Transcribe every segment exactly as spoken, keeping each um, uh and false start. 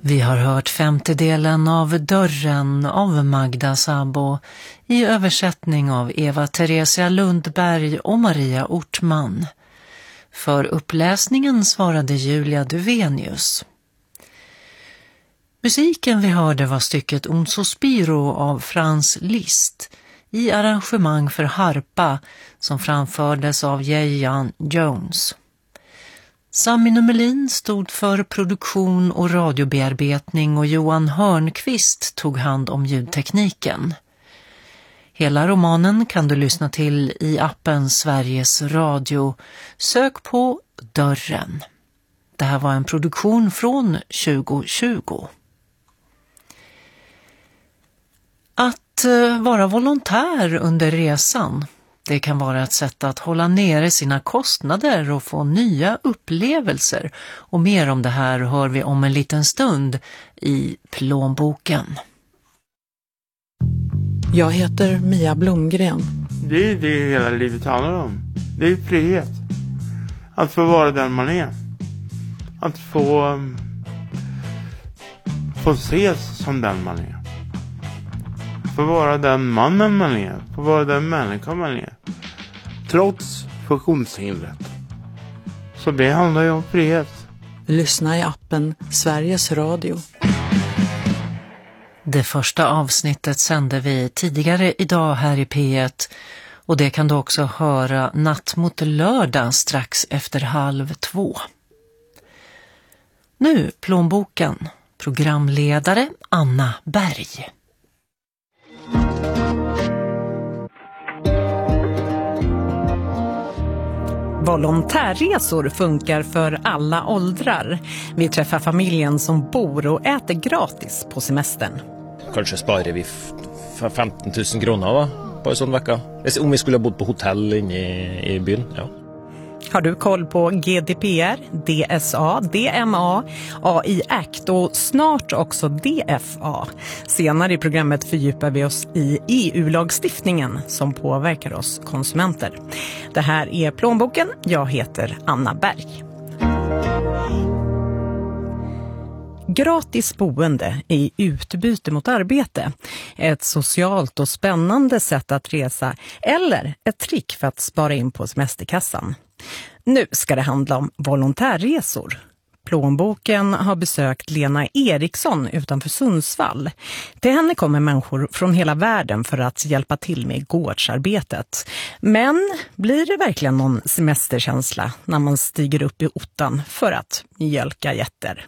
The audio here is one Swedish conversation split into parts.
Vi har hört femtedelen av Dörren av Magda Sabo i översättning av Eva Theresia Lundberg och Maria Ortman. För uppläsningen svarade Julia Duvenius. Musiken vi hörde var stycket Un sospiro av Franz Liszt i arrangemang för harpa som framfördes av Jan Jones. Sami Numelin stod för produktion och radiobearbetning och Johan Hörnqvist tog hand om ljudtekniken. Hela romanen kan du lyssna till i appen Sveriges Radio. Sök på Dörren. Det här var en produktion från tjugo tjugo. Att vara volontär under resan, det kan vara ett sätt att hålla nere sina kostnader och få nya upplevelser. Och mer om det här hör vi om en liten stund i Plånboken. Jag heter Mia Blomgren. Det är det hela livet handlar om. Det är frihet. Att få vara den man är. Att få, få ses som den man är. Få vara den mannen man är. Få vara den människan man är. Trots funktionshindret. Så det handlar ju om frihet. Lyssna i appen Sveriges Radio. Det första avsnittet sände vi tidigare idag här i P ett. Och det kan du också höra natt mot lördag strax efter halv två. Nu Plånboken. Programledare Anna Berg. Volontärresor funkar för alla åldrar. Vi träffar familjen som bor och äter gratis på semestern. Kanske sparar vi femton tusen kronor va, på en sån vecka. Om vi skulle ha bott på hotell inne i, i byn, ja. Har du koll på G D P R, D S A, D M A, A I Act och snart också D F A? Senare i programmet fördjupar vi oss i E U-lagstiftningen som påverkar oss konsumenter. Det här är Plånboken. Jag heter Anna Berg. Gratis boende i utbyte mot arbete. Ett socialt och spännande sätt att resa eller ett trick för att spara in på semesterkassan. Nu ska det handla om volontärresor. Plånboken har besökt Lena Eriksson utanför Sundsvall. Till henne kommer människor från hela världen för att hjälpa till med gårdsarbetet. Men blir det verkligen någon semesterkänsla när man stiger upp i ottan för att mjölka getter?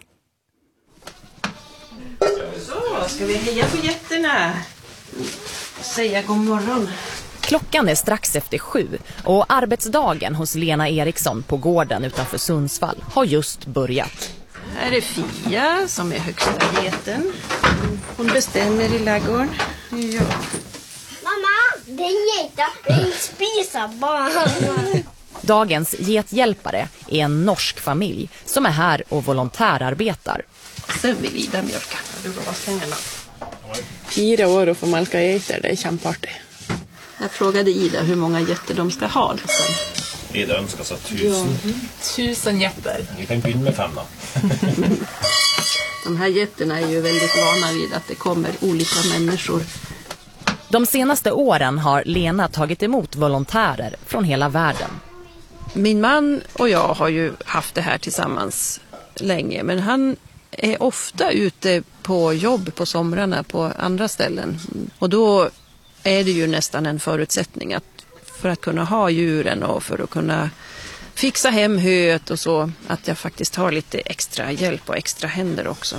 Så, ska vi heja på getterna och säga god morgon. Klockan är strax efter sju och arbetsdagen hos Lena Eriksson på gården utanför Sundsvall har just börjat. Här är Fia som är högsta geten. Hon bestämmer i ladugården. Ja. Mamma, det är geta, det är spisa barn. Dagens gethjälpare är en norsk familj som är här och volontärarbetar. Sen vill Ida mjölka. Du lovar pengarna. Fyra år och få malka getter, det är kämpartigt. Jag frågade Ida hur många getter de ska ha. Liksom. Ida önskar sig tusen. Ja. Tusen getter. Vi kan börja med fem då. De här getterna är ju väldigt vana vid att det kommer olika människor. De senaste åren har Lena tagit emot volontärer från hela världen. Min man och jag har ju haft det här tillsammans länge. Men han är ofta ute på jobb på somrarna på andra ställen. Och då är det ju nästan en förutsättning att för att kunna ha djuren och för att kunna fixa hem höet och så, att jag faktiskt har lite extra hjälp och extra händer också.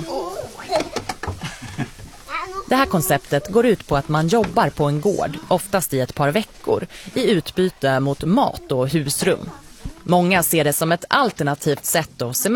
Det här konceptet går ut på att man jobbar på en gård, oftast i ett par veckor, i utbyte mot mat och husrum. Många ser det som ett alternativt sätt att semester.